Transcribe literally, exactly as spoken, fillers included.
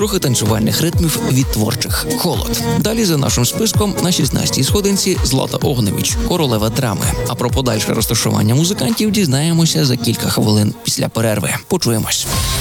трохи танцювальних ритмів від творчих «Холод». Далі за нашим списком на шістнадцятій сходинці Злата Огневич, королева драми. А про подальше розташування музикантів дізнаємося за кілька хвилин після перерви. Почуємось.